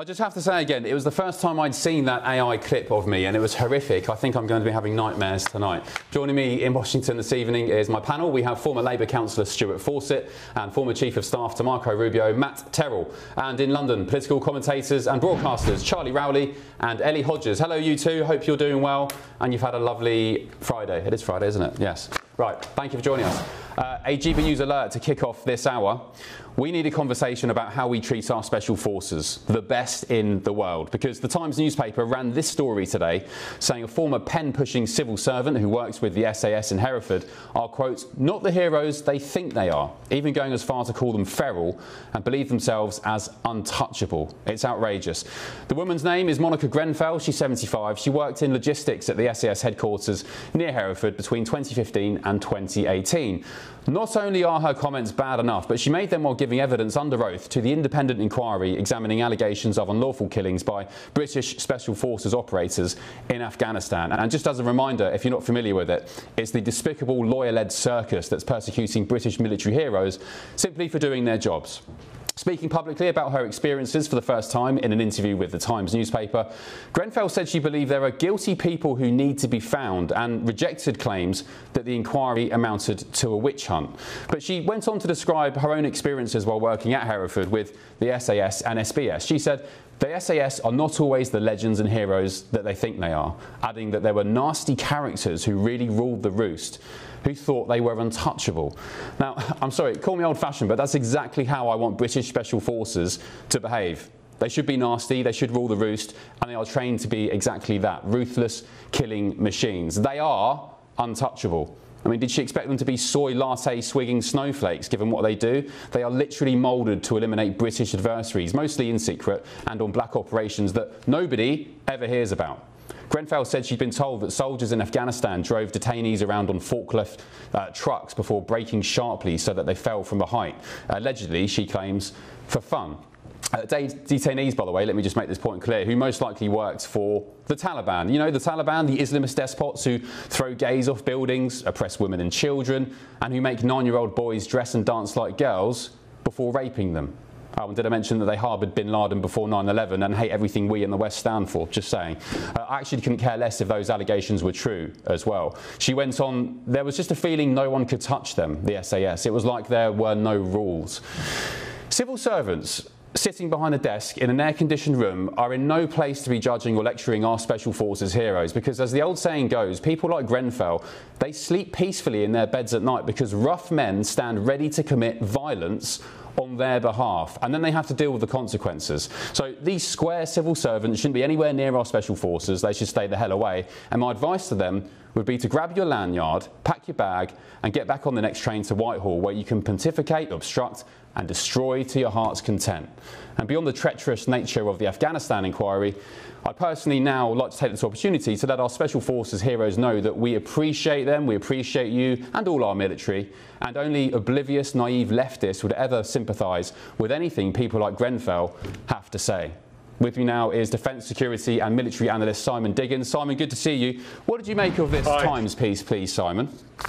I just have to say again, it was the first time I'd seen that AI clip of me and it was horrific. I think I'm going to be having nightmares tonight. Joining me in Washington this evening is my panel. We have former Labour councillor Stuart Fawcett and former Chief of Staff to Marco Rubio, Matt Terrell. And in London, political commentators and broadcasters Charlie Rowley and Ellie Hodges. Hello you two, hope you're doing well and you've had a lovely Friday. It is Friday, isn't it? Yes. Right, thank you for joining us. A GB News alert to kick off this hour. We need a conversation about how we treat our special forces, the best in the world, because the Times newspaper ran this story today saying a former pen-pushing civil servant who works with the SAS in Hereford are, quote, not the heroes they think they are, even going as far to call them feral and believe themselves as untouchable. It's outrageous. The woman's name is Monica Grenfell. She's 75. She worked in logistics at the SAS headquarters near Hereford between 2015 and 2018. Not only are her comments bad enough, but she made them while giving evidence under oath to the independent inquiry examining allegations of unlawful killings by British Special Forces operators in Afghanistan. And just as a reminder, if you're not familiar with it, it's the despicable lawyer-led circus that's persecuting British military heroes simply for doing their jobs. Speaking publicly about her experiences for the first time in an interview with the Times newspaper, Grenfell said she believed there are guilty people who need to be found and rejected claims that the inquiry amounted to a witch hunt. But she went on to describe her own experiences while working at Hereford with the SAS and SBS. She said, the SAS are not always the legends and heroes that they think they are, adding that there were nasty characters who really ruled the roost, who thought they were untouchable. Now, I'm sorry, call me old-fashioned, but that's exactly how I want British Special Forces to behave. They should be nasty, they should rule the roost, and they are trained to be exactly that, ruthless killing machines. They are untouchable. I mean, did she expect them to be soy latte swigging snowflakes, given what they do? They are literally moulded to eliminate British adversaries, mostly in secret and on black operations that nobody ever hears about. Grenfell said she'd been told that soldiers in Afghanistan drove detainees around on forklift trucks before braking sharply so that they fell from a height, allegedly, she claims, for fun. Detainees, by the way, let me just make this point clear, who most likely worked for the Taliban. You know, the Taliban, the Islamist despots who throw gays off buildings, oppress women and children, and who make 9-year-old boys dress and dance like girls before raping them. Oh, and did I mention that they harboured bin Laden before 9/11 and hate everything we in the West stand for? Just saying. I actually couldn't care less if those allegations were true as well. She went on, there was just a feeling no one could touch them, the SAS. It was like there were no rules. Civil servants sitting behind a desk in an air-conditioned room are in no place to be judging or lecturing our Special Forces heroes because, as the old saying goes, people like Grenfell, they sleep peacefully in their beds at night because rough men stand ready to commit violence on their behalf, and then they have to deal with the consequences. So these square civil servants shouldn't be anywhere near our Special Forces. They should stay the hell away. And my advice to them would be to grab your lanyard, pack your bag, and get back on the next train to Whitehall, where you can pontificate, obstruct, and destroy to your heart's content. And beyond the treacherous nature of the Afghanistan inquiry, I personally now like to take this opportunity to let our Special Forces heroes know that we appreciate them, we appreciate you and all our military, and only oblivious, naive leftists would ever sympathise with anything people like Grenfell have to say. With me now is Defence, Security and Military Analyst Simon Diggins. Simon, good to see you. What did you make of this Times piece, please, Simon?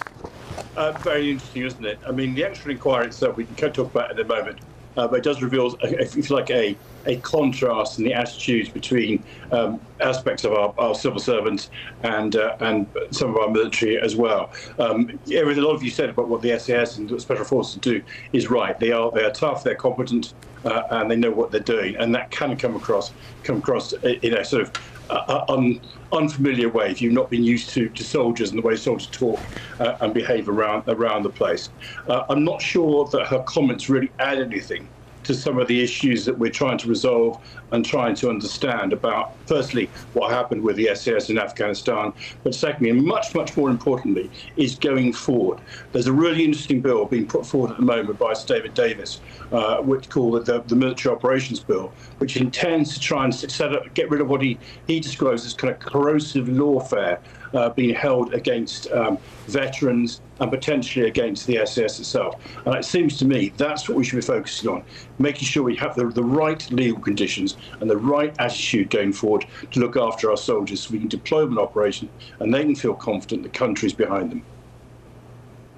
Very interesting, isn't it? I mean, the actual inquiry itself, we can talk about in a moment, but it does reveal, if you like, a contrast in the attitudes between aspects of our civil servants and some of our military as well. Everything a lot of you said about what the SAS and the Special Forces do is right. They are tough, they're competent, and they know what they're doing, and that can come across in a sort of unfamiliar way if you've not been used to soldiers and the way soldiers talk and behave around the place. I'm not sure that her comments really add anything to some of the issues that we're trying to resolve and trying to understand about, firstly, what happened with the SAS in Afghanistan, but secondly, and much, much more importantly, is going forward. There's a really interesting bill being put forward at the moment by Sir David Davis, which called the Military Operations Bill, which intends to try and get rid of what he describes as kind of corrosive lawfare being held against veterans and potentially against the SAS itself. And it seems to me that's what we should be focusing on, making sure we have the right legal conditions and the right attitude going forward to look after our soldiers so we can deploy them in operation and they can feel confident the country's behind them.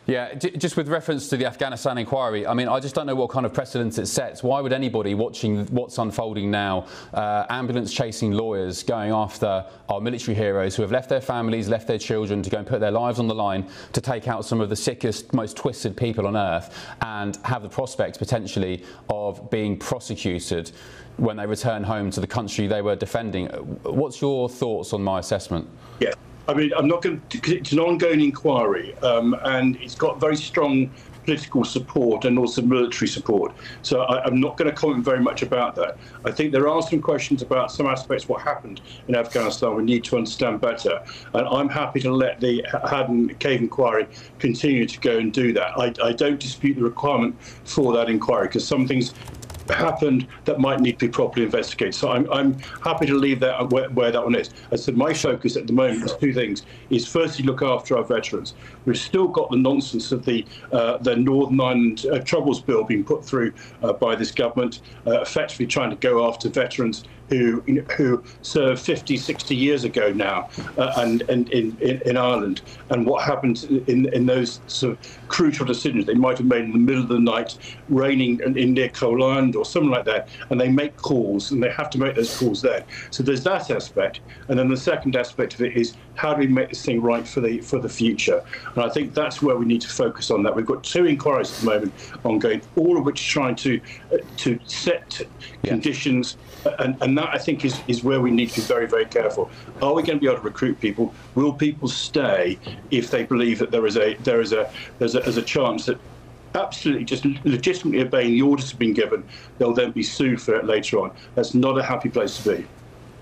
Yeah, just with reference to the Afghanistan inquiry, I mean, I just don't know what kind of precedent it sets. Why would anybody watching what's unfolding now, ambulance-chasing lawyers going after our military heroes who have left their families, left their children to go and put their lives on the line to take out some of the sickest, most twisted people on earth, and have the prospect potentially of being prosecuted when they return home to the country they were defending? What's your thoughts on my assessment? Yeah. I mean, I'm not going to. It's an ongoing inquiry, and it's got very strong political support and also military support. So I'm not going to comment very much about that. I think there are some questions about some aspects of what happened in Afghanistan we need to understand better. And I'm happy to let the Haddon Cave inquiry continue to go and do that. I don't dispute the requirement for that inquiry, because some things happened that might need to be properly investigated. So I'm happy to leave that where that one is. As I said, my focus at the moment is two things: is firstly look after our veterans. We've still got the nonsense of the Northern Ireland Troubles Bill being put through by this government, effectively trying to go after veterans who served 50, 60 years ago now, and in Ireland, and what happened in those sort of crucial decisions they might have made in the middle of the night, raining in near Coal Island or something like that, and they make calls, and they have to make those calls then. So there's that aspect, and then the second aspect of it is, how do we make this thing right for the future? And I think that's where we need to focus on that. We've got two inquiries at the moment ongoing, all of which are trying to set conditions, and that I think is where we need to be very, very careful. Are we going to be able to recruit people? Will people stay if they believe that there's a chance that absolutely just legitimately obeying the orders have been given, they'll then be sued for it later on? That's not a happy place to be.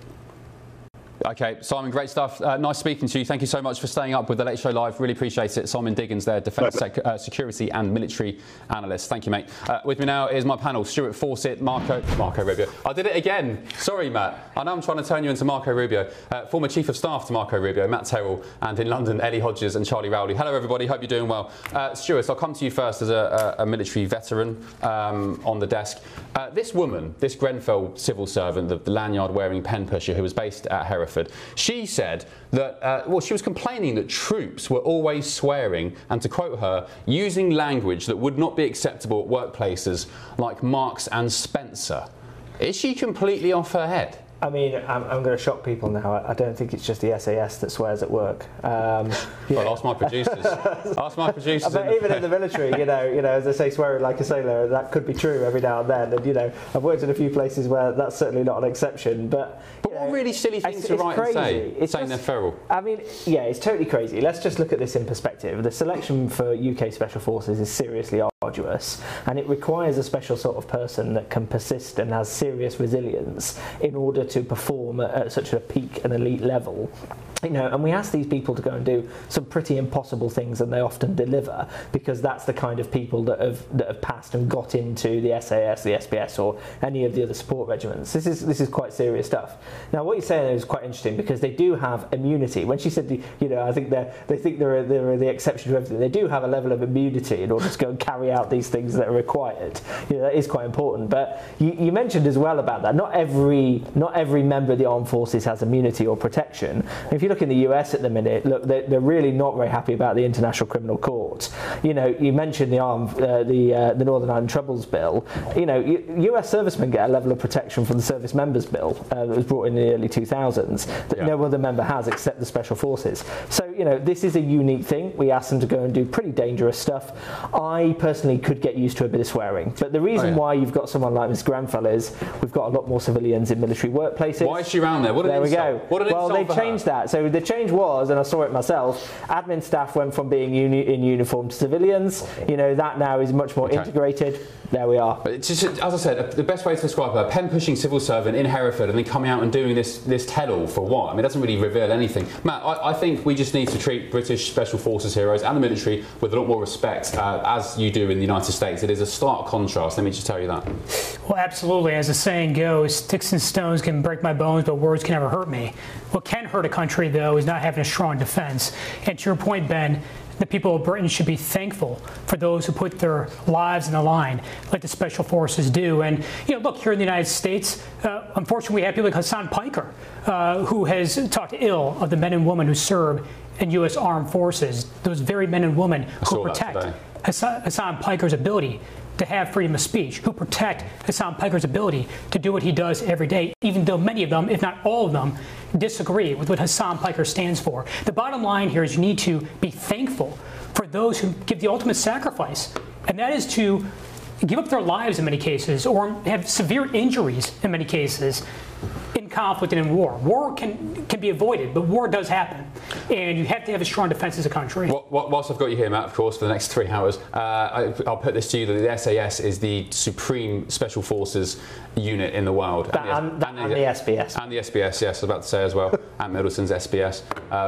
OK, Simon, great stuff. Nice speaking to you. Thank you so much for staying up with the Late Show Live. Really appreciate it. Simon Diggins there, Defence Security and Military Analyst. Thank you, mate. With me now is my panel, Stuart Fawcett, Marco Rubio. I did it again. Sorry, Matt. I know I'm trying to turn you into Marco Rubio. Former Chief of Staff to Marco Rubio, Matt Terrell, and in London, Ellie Hodges and Charlie Rowley. Hello, everybody. Hope you're doing well. Stuart, I'll come to you first as a military veteran on the desk. This woman, this Grenfell civil servant, the lanyard-wearing pen pusher who was based at Hereford, she said that, she was complaining that troops were always swearing, and to quote her, using language that would not be acceptable at workplaces like Marks and Spencer. Is she completely off her head? I mean, I'm going to shock people now. I don't think it's just the SAS that swears at work. Well, ask my producers. Ask my producers. But even in the military, you know, as they say, swearing like a sailor, that could be true every now and then. And I've worked in a few places where that's certainly not an exception. But what really silly thing to write and say, saying they're feral. I mean, yeah, it's totally crazy. Let's just look at this in perspective. The selection for UK Special Forces is seriously arduous, and it requires a special sort of person that can persist and has serious resilience in order to perform at such a peak and elite level. And we ask these people to go and do some pretty impossible things, and they often deliver, because that's the kind of people that have passed and got into the SAS, the SBS, or any of the other support regiments. This is quite serious stuff. Now, what you're saying is quite interesting, because they do have immunity. When she said, I think they think they're the exception to everything. They do have a level of immunity in order to go and carry out these things that are required. That is quite important. But you mentioned as well about that. Not every member of the armed forces has immunity or protection. If you look in the US at the minute, look, they're really not very happy about the International Criminal Court. You mentioned the Northern Ireland Troubles Bill. US servicemen get a level of protection from the Service Members Bill that was brought in the early 2000s that no other member has except the Special Forces. So this is a unique thing. We asked them to go and do pretty dangerous stuff. I personally could get used to a bit of swearing, but the reason why you've got someone like Ms. Grenfell is we've got a lot more civilians in military workplaces. Why is she around there? There we go. Well, they changed that. So the change was, and I saw it myself, admin staff went from being in uniform to civilians. That now is much more integrated. There we are. But just, as I said, the best way to describe her, pen-pushing civil servant in Hereford, and then coming out and doing this tell-all for what? I mean, it doesn't really reveal anything. Matt, I think we just need to treat British Special Forces heroes and the military with a lot more respect, as you do in the United States. It is a stark contrast, let me just tell you that. Well, absolutely. As the saying goes, sticks and stones can break my bones, but words can never hurt me. What can hurt a country, though, is not having a strong defense. And to your point, Ben, the people of Britain should be thankful for those who put their lives on the line, like the Special Forces do. And, look, here in the United States, unfortunately, we have people like Hassan Piker, who has talked ill of the men and women who serve in U.S. armed forces, those very men and women who protect Hassan Piker's ability to have freedom of speech, who protect Hassan Piker's ability to do what he does every day, even though many of them, if not all of them, disagree with what Hassan Piker stands for. The bottom line here is you need to be thankful for those who give the ultimate sacrifice, and that is to give up their lives in many cases or have severe injuries in many cases in conflict and in war. War can be avoided, but war does happen. And you have to have a strong defense as a country. Whilst I've got you here, Matt, of course, for the next 3 hours, I'll put this to you that the SAS is the supreme special forces unit in the world. And the SBS. And the SBS, yes, I was about to say as well. Ant Middleton's SBS.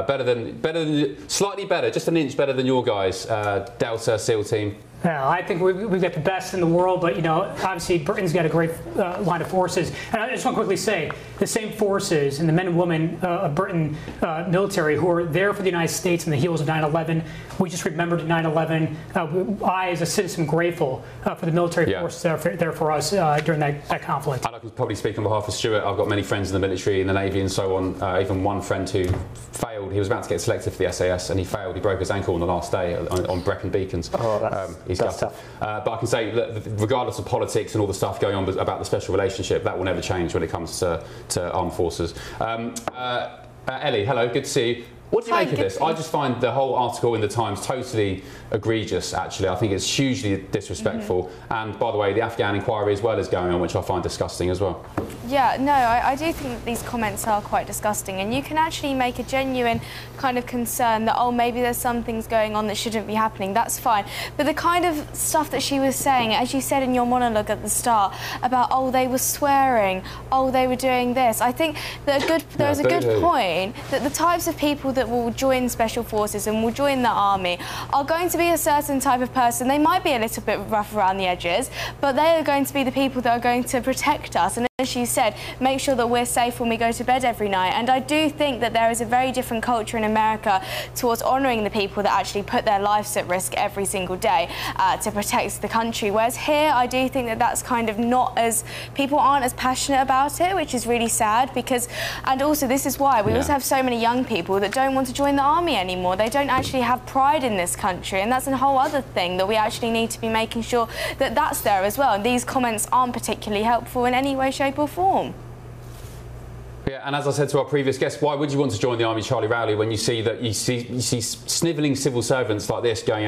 Slightly better, just an inch better than your guys, Delta SEAL team. Well, I think we've got the best in the world, but obviously Britain's got a great line of forces. And I just want to quickly say, the same forces and the men and women of Britain military who are there for the United States in the heels of 9/11. We just remembered 9/11. I, as a citizen, grateful for the military forces that are there for us during that conflict. And I can probably speak on behalf of Stuart. I've got many friends in the military, in the Navy, and so on. Even one friend who failed. He was about to get selected for the SAS, and he failed. He broke his ankle on the last day on Brecon Beacons. Oh, that's tough. But I can say, regardless of politics and all the stuff going on about the special relationship, that will never change when it comes to armed forces. Ellie, hello, good to see you. What do you make of this? I just find the whole article in the Times totally egregious, actually. I think it's hugely disrespectful. And by the way, the Afghan inquiry as well is going on, which I find disgusting as well. Yeah, no, I do think that these comments are quite disgusting, and you can actually make a genuine kind of concern that, oh, maybe there's some things going on that shouldn't be happening. That's fine. But the kind of stuff that she was saying, as you said in your monologue at the start, about, oh, they were swearing, oh, they were doing this, I think that there's a good point that the types of people that will join special forces and will join the army are going to be a certain type of person. They might be a little bit rough around the edges, but they are going to be the people that are going to protect us. And as you said, make sure that we're safe when we go to bed every night. And I do think that there is a very different culture in America towards honouring the people that actually put their lives at risk every single day to protect the country. Whereas here, I do think that that's kind of not as, people aren't as passionate about it, which is really sad because, and also this is why we also have so many young people that don't want to join the army anymore. They don't actually have pride in this country, and that's a whole other thing that we actually need to be making sure that that's there as well. And these comments aren't particularly helpful in any way, shape or form. Yeah, and as I said to our previous guest, why would you want to join the army, Charlie Rowley, when you see that you see snivelling civil servants like this going